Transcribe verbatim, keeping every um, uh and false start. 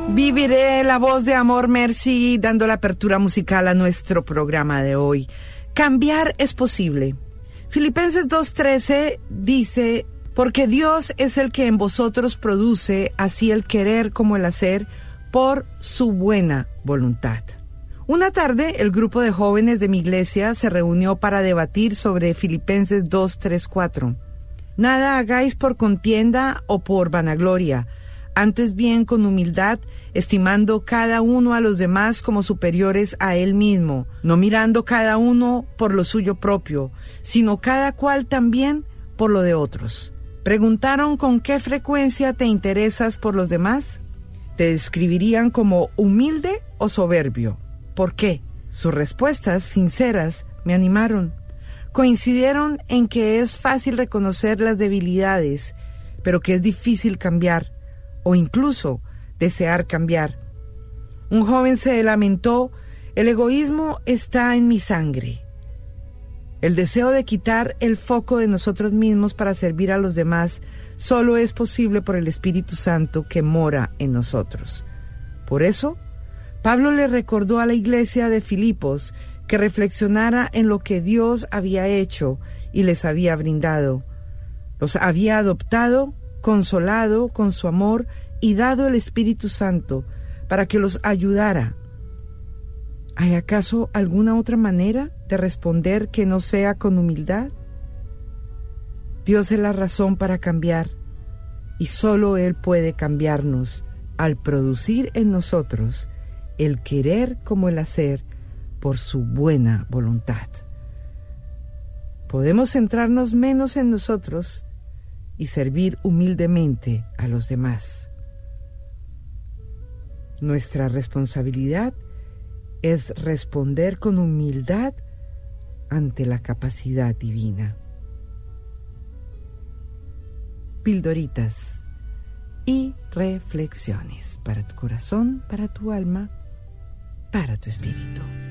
Viviré la voz de Amor Mercy dando la apertura musical a nuestro programa de hoy. Cambiar es posible. Filipenses dos trece dice: porque Dios es el que en vosotros produce así el querer como el hacer por su buena voluntad. Una tarde, el grupo de jóvenes de mi iglesia se reunió para debatir sobre Filipenses dos tres cuatro. Nada hagáis por contienda o por vanagloria, antes bien con humildad, estimando cada uno a los demás como superiores a él mismo, no mirando cada uno por lo suyo propio, sino cada cual también por lo de otros. Preguntaron: ¿con qué frecuencia te interesas por los demás? Te describirían como humilde o soberbio. ¿Por qué? Sus respuestas sinceras me animaron. Coincidieron en que es fácil reconocer las debilidades, pero que es difícil cambiar, o incluso desear cambiar. Un joven se lamentó: el egoísmo está en mi sangre. El deseo de quitar el foco de nosotros mismos para servir a los demás solo es posible por el Espíritu Santo que mora en nosotros. Por eso, Pablo le recordó a la iglesia de Filipos que reflexionara en lo que Dios había hecho y les había brindado. Los había adoptado, consolado con su amor y dado el Espíritu Santo para que los ayudara. ¿Hay acaso alguna otra manera de responder que no sea con humildad? Dios es la razón para cambiar, y solo Él puede cambiarnos al producir en nosotros el querer como el hacer por su buena voluntad. Podemos centrarnos menos en nosotros y servir humildemente a los demás. Nuestra responsabilidad es responder con humildad ante la capacidad divina. Pildoritas y reflexiones para tu corazón, para tu alma, para tu espíritu.